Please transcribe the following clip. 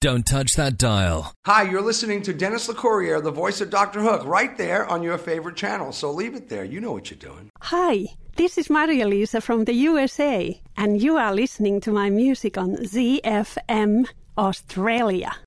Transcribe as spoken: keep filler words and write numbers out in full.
Don't touch that dial. Hi, you're listening to Dennis LeCourrier, the voice of Doctor Hook, right there on your favorite channel. So leave it there. You know what you're doing. Hi, this is Maria Lisa from the U S A, and you are listening to my music on Z F M Australia.